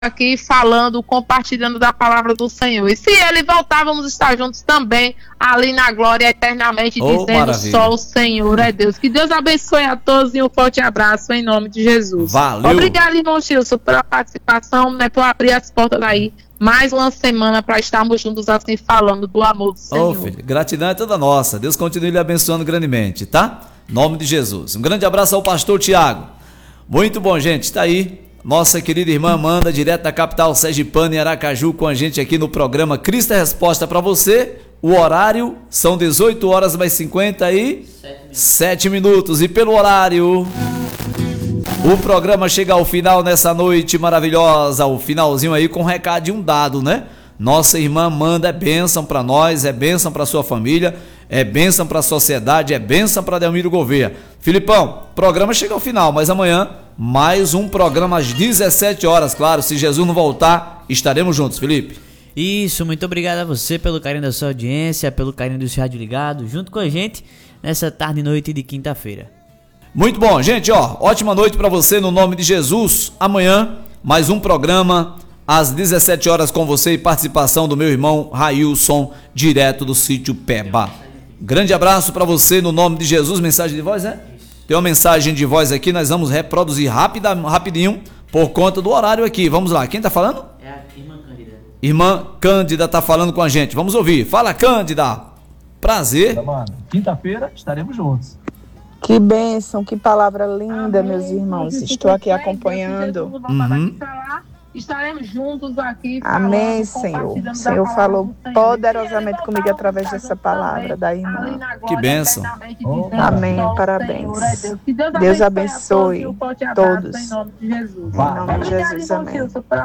aqui falando, compartilhando da palavra do Senhor. E se ele voltar, vamos estar juntos também, ali na glória eternamente, dizendo maravilha. Só o Senhor é Deus. Que Deus abençoe a todos e um forte abraço em nome de Jesus. Valeu. Obrigado, irmão Gilson, pela participação, né, por abrir as portas daí. Mais uma semana para estarmos juntos assim falando do amor do Senhor. Filho, gratidão é toda nossa. Deus continue lhe abençoando grandemente, tá? Em nome de Jesus. Um grande abraço ao pastor Tiago. Muito bom, gente. Está aí nossa querida irmã Amanda, direto da capital sergipana, em Aracaju, com a gente aqui no programa Cristo é Resposta para você. O horário são 18 horas mais 57 minutos. E pelo horário, o programa chega ao final nessa noite maravilhosa, o finalzinho aí com um recadinho dado, né? Nossa irmã Amanda é bênção para nós, é bênção para sua família, é bênção para a sociedade, é bênção para Delmiro Gouveia. Filipão, o programa chega ao final, mas amanhã mais um programa às 17 horas, claro, se Jesus não voltar, estaremos juntos, Felipe. Isso, muito obrigado a você pelo carinho da sua audiência, pelo carinho do seu rádio ligado, junto com a gente nessa tarde e noite de quinta-feira. Muito bom, gente, ótima noite para você no nome de Jesus. Amanhã, mais um programa às 17 horas com você e participação do meu irmão Railson, direto do sítio Peba. Grande abraço para você no nome de Jesus. Mensagem de voz, né? Tem uma mensagem de voz aqui, nós vamos reproduzir rapidinho por conta do horário aqui. Vamos lá, quem tá falando? É a irmã Cândida. Irmã Cândida tá falando com a gente. Vamos ouvir. Fala, Cândida. Prazer. Quinta-feira estaremos juntos. Que bênção, que palavra linda, meus irmãos. Estou aqui acompanhando. Estaremos juntos aqui. Amém, Senhor. O Senhor falou poderosamente comigo através dessa palavra da irmã. Que bênção. Amém, parabéns. Deus abençoe todos. Em nome de Jesus, amém.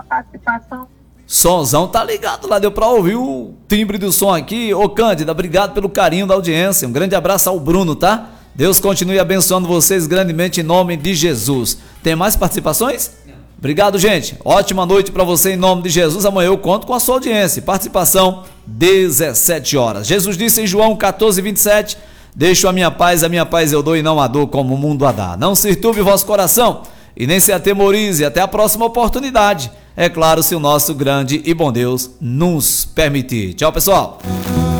Sonzão tá ligado lá, deu pra ouvir o timbre do som aqui. Ô Cândida, obrigado pelo carinho da audiência. Um grande abraço ao Bruno, tá? Deus continue abençoando vocês grandemente em nome de Jesus. Tem mais participações? Obrigado, gente. Ótima noite para você em nome de Jesus. Amanhã eu conto com a sua audiência. Participação 17 horas. Jesus disse em João 14:27: deixo a minha paz eu dou e não a dou como o mundo a dá. Não se turbe o vosso coração e nem se atemorize. Até a próxima oportunidade. É claro, se o nosso grande e bom Deus nos permitir. Tchau, pessoal.